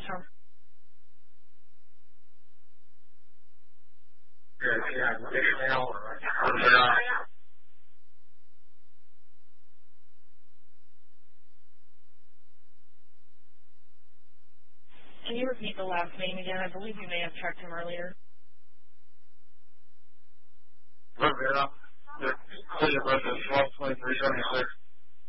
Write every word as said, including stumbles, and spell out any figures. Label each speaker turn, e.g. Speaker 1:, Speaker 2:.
Speaker 1: from?
Speaker 2: Good, yeah, Ishmael, Rivera.
Speaker 1: Can you repeat the last name again? I believe you may have checked him earlier.
Speaker 2: Rivera. The city of twelve twenty-three seventy-six.